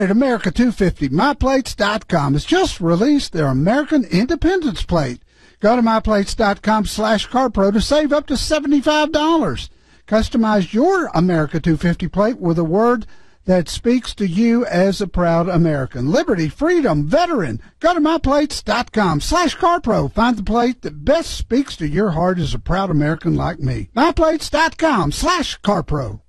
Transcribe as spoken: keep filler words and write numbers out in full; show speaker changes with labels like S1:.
S1: At America two fifty, my plates dot com has just released their American Independence Plate. Go to my plates dot com slash CarPro to save up to seventy-five dollars. Customize your America two fifty plate with a word that speaks to you as a proud American. Liberty, freedom, veteran. Go to my plates dot com slash CarPro. Find the plate that best speaks to your heart as a proud American like me. my plates dot com slash CarPro.